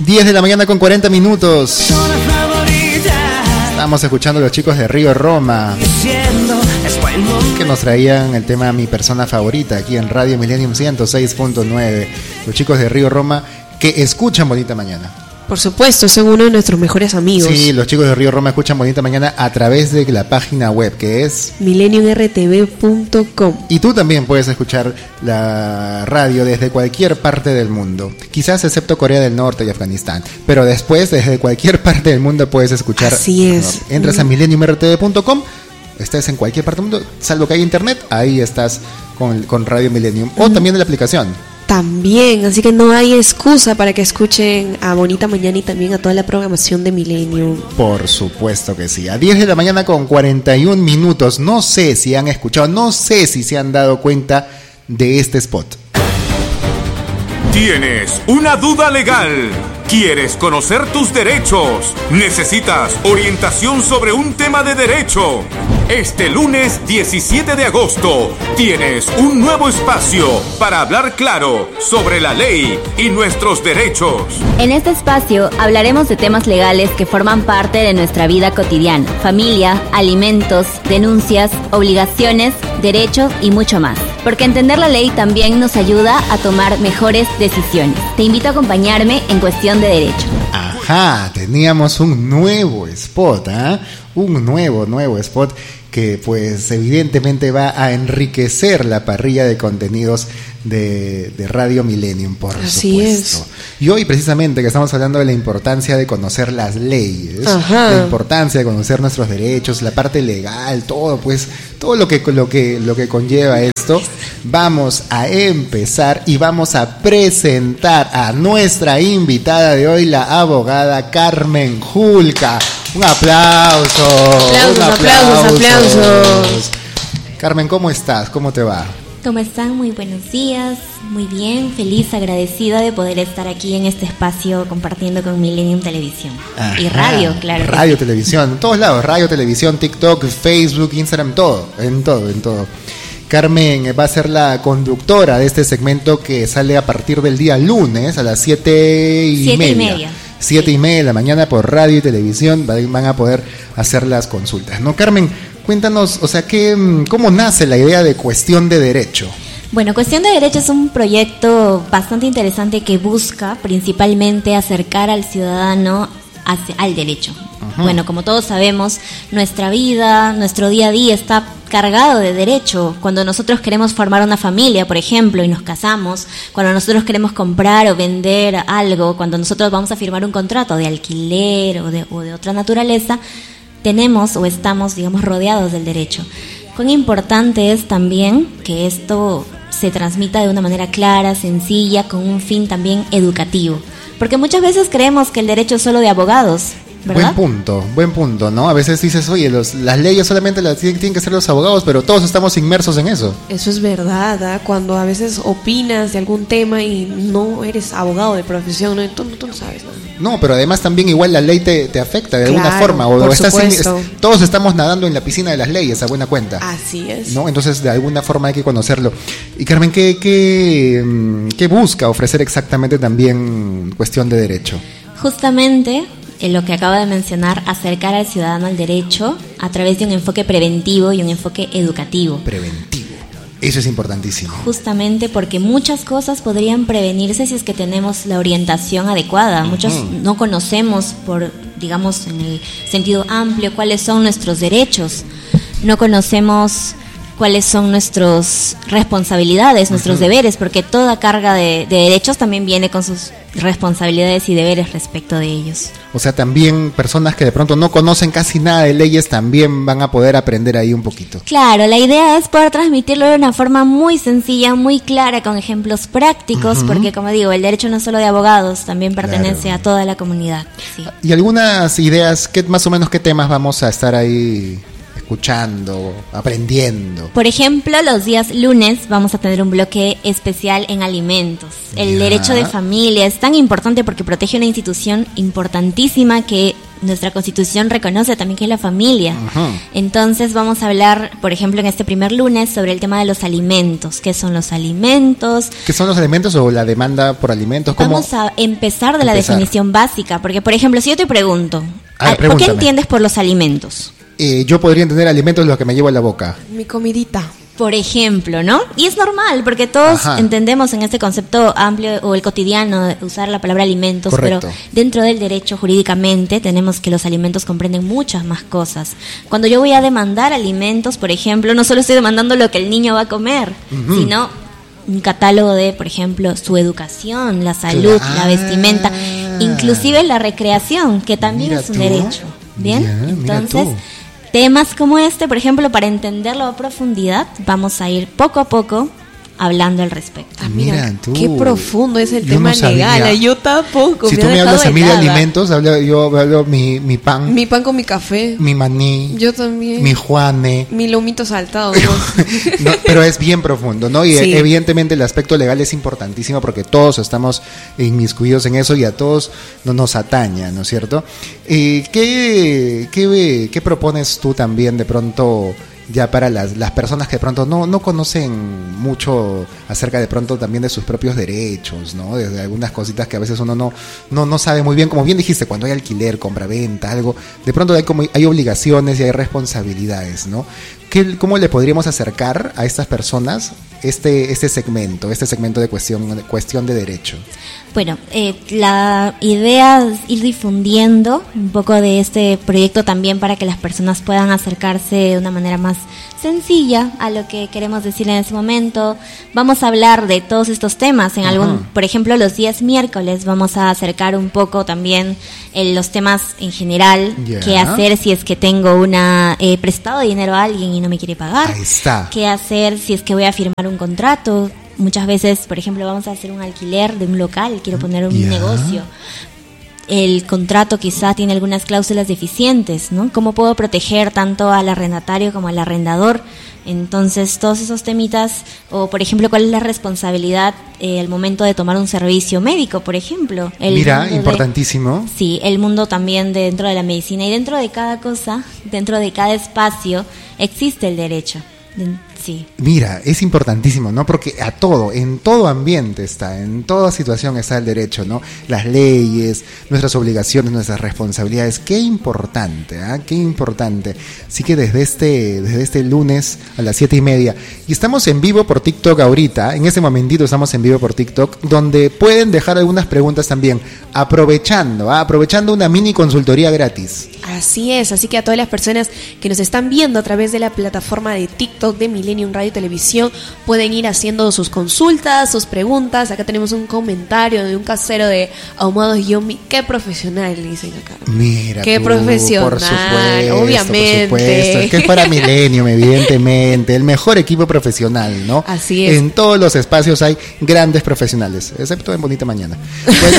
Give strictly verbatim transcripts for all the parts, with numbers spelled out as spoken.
diez de la mañana con cuarenta minutos. Estamos escuchando a los chicos de Río Roma, que nos traían el tema Mi Persona Favorita aquí en Radio Millennium ciento seis punto nueve. Los chicos de Río Roma que escuchan Bonita Mañana. Por supuesto, son uno de nuestros mejores amigos. Sí, los chicos de Río Roma escuchan Bonita Mañana a través de la página web que es millennium r t v punto com. Y tú también puedes escuchar la radio desde cualquier parte del mundo, quizás excepto Corea del Norte y Afganistán, pero después desde cualquier parte del mundo puedes escuchar. Así es. No, entras a millennium r t v punto com, estés en cualquier parte del mundo, salvo que hay internet, ahí estás con, con Radio Millennium, o también de la aplicación. También, así que no hay excusa para que escuchen a Bonita Mañana y también a toda la programación de Millennium. Por supuesto que sí. A diez de la mañana con cuarenta y un minutos. No sé si han escuchado, no sé si se han dado cuenta de este spot. ¿Tienes una duda legal? ¿Quieres conocer tus derechos? ¿Necesitas orientación sobre un tema de derecho? Este lunes diecisiete de agosto tienes un nuevo espacio para hablar claro sobre la ley y nuestros derechos. En este espacio hablaremos de temas legales que forman parte de nuestra vida cotidiana: familia, alimentos, denuncias, obligaciones, derechos y mucho más. Porque entender la ley también nos ayuda a tomar mejores decisiones. Te invito a acompañarme en Cuestión de Derecho. Ajá, teníamos un nuevo spot, ¿ah? ¿eh? Un nuevo, nuevo spot que pues evidentemente va a enriquecer la parrilla de contenidos de, de Radio Millennium, por Así supuesto. Es. Y hoy precisamente que estamos hablando de la importancia de conocer las leyes, Ajá. la importancia de conocer nuestros derechos, la parte legal, todo pues, todo lo que, lo que, lo que conlleva esto, vamos a empezar y vamos a presentar a nuestra invitada de hoy, la abogada Carmen Julca. Un aplauso. Aplausos, un aplausos, aplausos. Carmen, ¿cómo estás? ¿Cómo te va? ¿Cómo están? Muy buenos días, muy bien, feliz, agradecida de poder estar aquí en este espacio compartiendo con Millennium Televisión. Ajá. Y radio, claro. Radio, televisión, en todos lados, radio, televisión, TikTok, Facebook, Instagram, todo, en todo, en todo. Carmen va a ser la conductora de este segmento que sale a partir del día lunes a las siete y Siete media. y media. Siete y media de la mañana por radio y televisión van a poder hacer las consultas, ¿no? Carmen, cuéntanos, o sea, ¿qué, cómo nace la idea de Cuestión de Derecho? Bueno, Cuestión de Derecho es un proyecto bastante interesante que busca principalmente acercar al ciudadano hacia, al derecho. Ajá. Bueno, como todos sabemos, nuestra vida, nuestro día a día está cargado de derecho. Cuando nosotros queremos formar una familia, por ejemplo, y nos casamos, cuando nosotros queremos comprar o vender algo, cuando nosotros vamos a firmar un contrato de alquiler o de, o de otra naturaleza, tenemos o estamos, digamos, rodeados del derecho. Cuán importante es también que esto se transmita de una manera clara, sencilla, con un fin también educativo. Porque muchas veces creemos que el derecho es solo de abogados, ¿verdad? Buen punto, buen punto, ¿no? A veces dices, oye, los, las leyes solamente las tienen, tienen que ser los abogados, pero todos estamos inmersos en eso. Eso es verdad, ¿eh? Cuando a veces opinas de algún tema y no eres abogado de profesión, ¿no? Tú, tú no sabes nada. No, pero además también igual la ley te, te afecta de Claro, alguna forma. O por estás en, supuesto. es, todos estamos nadando en la piscina de las leyes, a buena cuenta. Así es. ¿No? Entonces, de alguna forma hay que conocerlo. Y Carmen, ¿qué, qué, qué busca ofrecer exactamente también Cuestión de Derecho? Justamente en lo que acabo de mencionar, acercar al ciudadano al derecho a través de un enfoque preventivo y un enfoque educativo. Preventivo. Eso es importantísimo. Justamente porque muchas cosas podrían prevenirse si es que tenemos la orientación adecuada. Uh-huh. Muchos no conocemos, por, digamos, en el sentido amplio, cuáles son nuestros derechos. No conocemos cuáles son nuestras responsabilidades, nuestros uh-huh. deberes, porque toda carga de, de derechos también viene con sus responsabilidades y deberes respecto de ellos. O sea, también personas que de pronto no conocen casi nada de leyes también van a poder aprender ahí un poquito. Claro, la idea es poder transmitirlo de una forma muy sencilla, muy clara, con ejemplos prácticos, uh-huh. porque como digo, el derecho no es solo de abogados, también pertenece claro. a toda la comunidad. Sí. Y algunas ideas, ¿qué, más o menos qué temas vamos a estar ahí escuchando, aprendiendo? Por ejemplo, los días lunes vamos a tener un bloque especial en alimentos. El ya. derecho de familia es tan importante porque protege una institución importantísima que nuestra Constitución reconoce también que es la familia. Ajá. Entonces vamos a hablar, por ejemplo, en este primer lunes sobre el tema de los alimentos. ¿Qué son los alimentos? ¿Qué son los alimentos o la demanda por alimentos? ¿Cómo? Vamos a empezar de la empezar? definición básica, porque por ejemplo, si yo te pregunto, A ver, ¿por qué pregúntame. entiendes por los alimentos? Eh, yo podría entender alimentos lo que me llevo a la boca. Mi comidita. Por ejemplo, ¿no? Y es normal, porque todos Ajá. entendemos en este concepto amplio o el cotidiano de usar la palabra alimentos, Correcto. pero dentro del derecho jurídicamente tenemos que los alimentos comprenden muchas más cosas. Cuando yo voy a demandar alimentos, por ejemplo, no solo estoy demandando lo que el niño va a comer, Ujú. sino un catálogo de, por ejemplo, su educación, la salud, Claro. la vestimenta, inclusive la recreación, que también Mira es un tú. derecho. ¿Bien? Ya, mira Entonces, tú. temas como este, por ejemplo, para entenderlo a profundidad, vamos a ir poco a poco hablando al respecto. Ah, mira, Mira tú. qué profundo es el Yo tema no sabía. legal. Yo tampoco. Si me tú ha me dejado hablas a mí de helada. alimentos, hablo, yo hablo mi, mi pan, mi, Mi pan con mi café. maní, Yo también. mi juane. Mi lomito saltado. ¿no? No, pero es bien profundo, ¿no? Y Sí. evidentemente el aspecto legal es importantísimo porque todos estamos inmiscuidos en eso y a todos no nos ataña, ¿no es cierto? Eh, ¿qué, qué, ¿Qué propones tú también de pronto ya para las, las personas que de pronto no, no conocen mucho acerca de pronto también de sus propios derechos, ¿no? Desde algunas cositas que a veces uno no, no, no sabe muy bien, como bien dijiste, cuando hay alquiler, compra-venta, algo, de pronto hay, como, hay obligaciones y hay responsabilidades, ¿no? ¿Qué, ¿Cómo le podríamos acercar a estas personas este, este segmento, este segmento de cuestión, de cuestión de derecho? Bueno, eh, la idea es ir difundiendo un poco de este proyecto también para que las personas puedan acercarse de una manera más sencilla a lo que queremos decir en ese momento. Vamos a hablar de todos estos temas en algún, Ajá. por ejemplo, los días miércoles vamos a acercar un poco también eh, los temas en general, Ya. qué hacer si es que tengo una eh, prestado dinero a alguien y no me quiere pagar, Ahí está. qué hacer si es que voy a firmar un contrato. Muchas veces, por ejemplo, vamos a hacer un alquiler de un local, quiero poner un Ya. negocio. El contrato quizá tiene algunas cláusulas deficientes, ¿no? ¿Cómo puedo proteger tanto al arrendatario como al arrendador? Entonces, todos esos temitas, o por ejemplo, ¿cuál es la responsabilidad eh, al momento de tomar un servicio médico, por ejemplo? El Mira, mundo de- importantísimo. Sí, el mundo también de dentro de la medicina y dentro de cada cosa, dentro de cada espacio, existe el derecho. De- Sí. Mira, es importantísimo, ¿no? Porque a todo, en todo ambiente está, en toda situación está el derecho, ¿no? Las leyes, nuestras obligaciones, nuestras responsabilidades. Qué importante, ¿ah? Qué importante. Así que desde este, desde este lunes a las siete y media, y estamos en vivo por TikTok ahorita, en este momentito estamos en vivo por TikTok, donde pueden dejar algunas preguntas también, aprovechando, ¿ah? Aprovechando una mini consultoría gratis. Así es, así que a todas las personas que nos están viendo a través de la plataforma de TikTok de Millennium Radio y Televisión pueden ir haciendo sus consultas, sus preguntas. Acá tenemos un comentario de un casero de Ahumados Yomi. Qué profesional, dicen acá. Mira, Qué tú, profesional, por supuesto, obviamente. por supuesto. Es que es para Millennium, evidentemente, el mejor equipo profesional, ¿no? Así es. En todos los espacios hay grandes profesionales, excepto en Bonita Mañana. Bueno,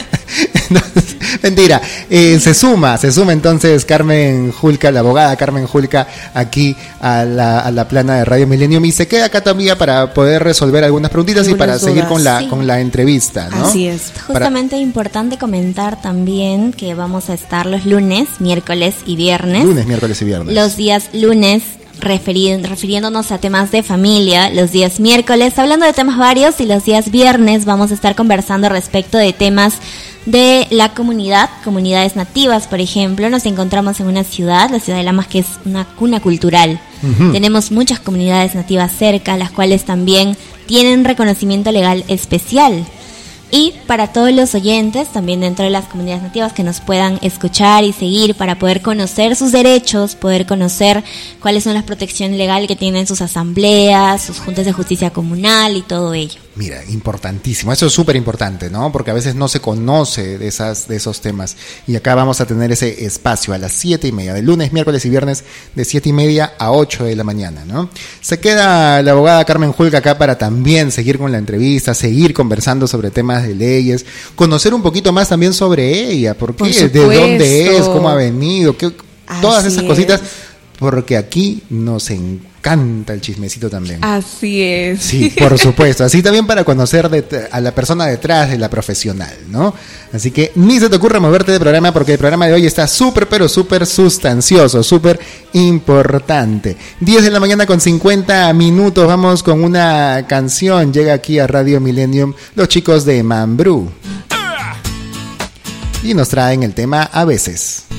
entonces, mentira, eh, se suma, se suma entonces Carmen Julca, la abogada Carmen Julca, aquí a la, a la plana de Radio Millennium y se queda acá también para poder resolver algunas preguntitas y Algunas para seguir dudas, con la, sí. con la entrevista, ¿no? Así es. Para- Justamente importante comentar también que vamos a estar los lunes, miércoles y viernes. Lunes, miércoles y viernes. Los días lunes referi- refiriéndonos a temas de familia, los días miércoles hablando de temas varios y los días viernes vamos a estar conversando respecto de temas de la comunidad, comunidades nativas, por ejemplo. Nos encontramos en una ciudad, la ciudad de Lamas, que es una cuna cultural. Ujú. Tenemos muchas comunidades nativas cerca, las cuales también tienen reconocimiento legal especial. Y para todos los oyentes, también dentro de las comunidades nativas, que nos puedan escuchar y seguir para poder conocer sus derechos, poder conocer cuáles son las protecciones legales que tienen sus asambleas, sus juntas de justicia comunal y todo ello. Mira, importantísimo. Eso es súper importante, ¿no? Porque a veces no se conoce de esas, de esos temas. Y acá vamos a tener ese espacio a las siete y media, de lunes, miércoles y viernes, de siete y media a ocho de la mañana, ¿no? Se queda la abogada Carmen Julca acá para también seguir con la entrevista, seguir conversando sobre temas de leyes, conocer un poquito más también sobre ella, por qué, Por de supuesto. dónde es, cómo ha venido, qué, todas Así esas es. cositas, porque aquí nos encanta. encanta el chismecito también. Así es. Sí, por supuesto. Así también para conocer de, a la persona detrás de la profesional, ¿no? Así que ni se te ocurra moverte de programa porque el programa de hoy está súper, pero súper sustancioso, súper importante. diez de la mañana con cincuenta minutos. Vamos con una canción. Llega aquí a Radio Millennium los chicos de Mambrú. Y nos traen el tema A veces.